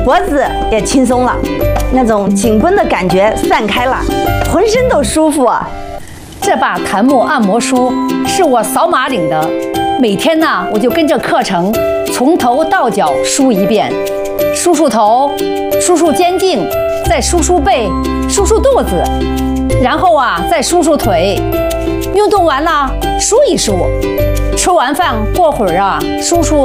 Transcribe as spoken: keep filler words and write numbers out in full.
脖子也轻松了，那种紧绷的感觉散开了，浑身都舒服啊。 这把檀木按摩梳是我扫码领的，每天呢我就跟着课程从头到脚梳一遍，梳梳头，梳梳肩颈，再梳梳背，梳梳肚子，然后啊再梳梳腿。运动完了梳一梳，吃完饭过会儿啊梳梳